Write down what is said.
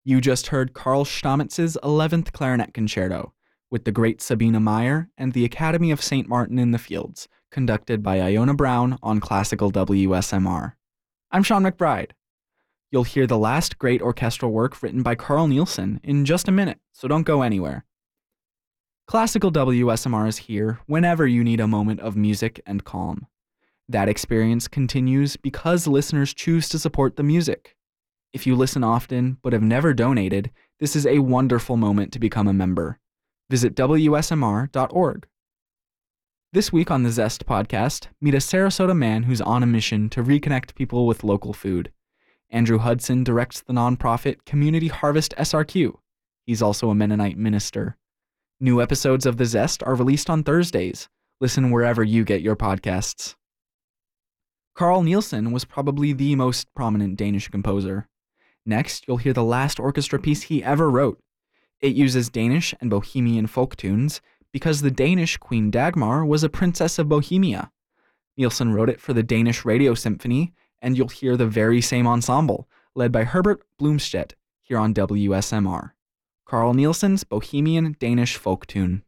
You just heard Karl Stammetz's 11th Clarinet Concerto with the great Sabina Meyer and the Academy of St. Martin in the Fields, conducted by Iona Brown on Classical WSMR. I'm Sean McBride. You'll hear the last great orchestral work written by Carl Nielsen in just a minute, so don't go anywhere. Classical WSMR is here whenever you need a moment of music and calm. That experience continues because listeners choose to support the music. If you listen often but have never donated, this is a wonderful moment to become a member. Visit WSMR.org. This week on the Zest podcast, meet a Sarasota man who's on a mission to reconnect people with local food. Andrew Hudson directs the nonprofit Community Harvest SRQ. He's also a Mennonite minister. New episodes of The Zest are released on Thursdays. Listen wherever you get your podcasts. Carl Nielsen was probably the most prominent Danish composer. Next, you'll hear the last orchestra piece he ever wrote. It uses Danish and Bohemian folk tunes because the Danish Queen Dagmar was a princess of Bohemia. Nielsen wrote it for the Danish Radio Symphony, and you'll hear the very same ensemble, led by Herbert Blomstedt, here on WSMR. Carl Nielsen's Bohemian Danish folk tune.